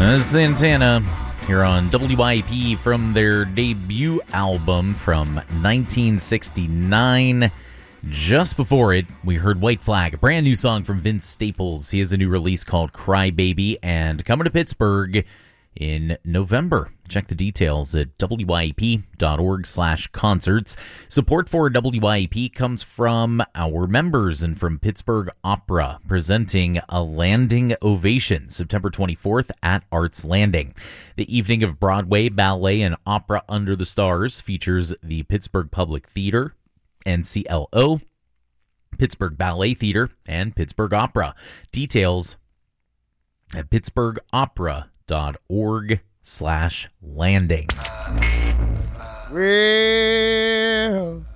Santana here on WYP from their debut album from 1969. Just before it, we heard White Flag, a brand new song from Vince Staples. He has a new release called Cry Baby and coming to Pittsburgh in November. Check the details at wyp.org/concerts. Support for WYP comes from our members and from Pittsburgh Opera, presenting A Landing Ovation, September 24th at Arts Landing. The evening of Broadway, ballet, and opera under the stars features the Pittsburgh Public Theater, NCLO, Pittsburgh Ballet Theater, and Pittsburgh Opera. Details at pittsburghopera.org/landing. Well,